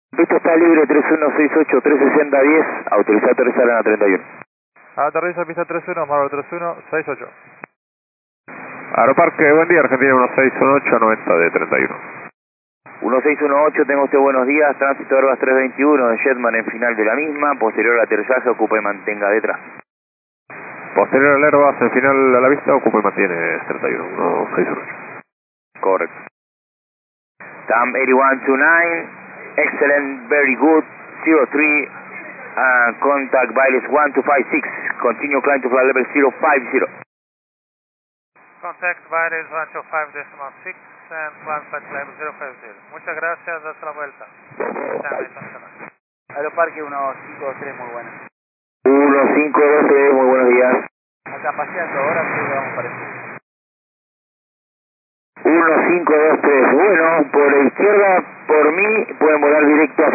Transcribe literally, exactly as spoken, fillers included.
Pista está libre tres uno seis ocho tres sesenta diez, autorizado a aterrizar en la treinta y uno. Aterriza pista treinta y uno, Marvel treinta y uno sesenta y ocho. Aeroparque, buen día, Argentina uno seis uno ocho noventa de treinta y uno. uno seis uno ocho, tengo usted buenos días, tránsito Airbus trescientos veintiuno de Jetman en final de la misma, posterior al aterrizaje ocupa y mantenga detrás. Posterior al Airbus, en final a la vista, ocupa y mantiene treinta y uno, uno seis uno ocho. Correcto. Tam eighty-one twenty-nine, excellent, very good, zero three, uh, contact Viles one two five six, continue climb to flight level zero five zero. Contact Virus one two five decimal six and climb flight level zero five zero. Muchas gracias, hasta la vuelta. Aeroparque uno cinco dos tres, muy buenas. uno cinco dos tres, muy buenos días. Acá paseando ahora, creo que vamos para el sur. uno cinco dos tres, bueno, por la izquierda, por mí, pueden volar directo a